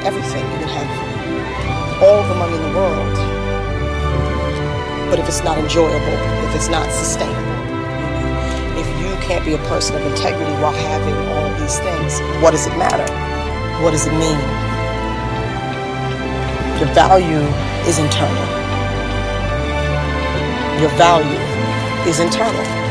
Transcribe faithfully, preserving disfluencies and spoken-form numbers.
everything. You can have all the money in the world, but if it's not enjoyable, if it's not sustainable, if you can't be a person of integrity while having all these things, what does it matter? What does it mean? Your value is internal. Your value is internal.